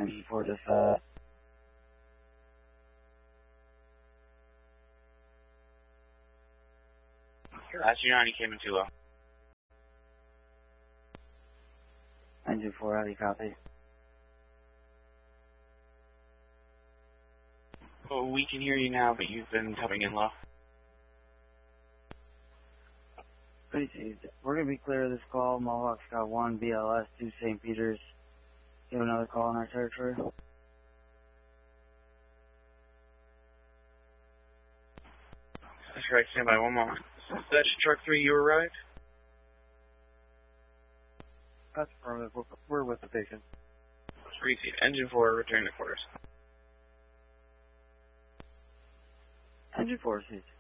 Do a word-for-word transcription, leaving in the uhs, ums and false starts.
Engine four dispatch. Last nine, you came in too low. Engine four, how do you copy? Oh, we can hear you now, but you've been coming in low. Appreciate it. We're going to be clear of this call. Mohawk Scott one, B L S two, Saint Peters. You have another call in our territory? That's right, stand by one moment. That's truck three, you arrived? That's affirmative. We're, we're with the patient. Receive. Engine four, return to quarters. Engine four, seats.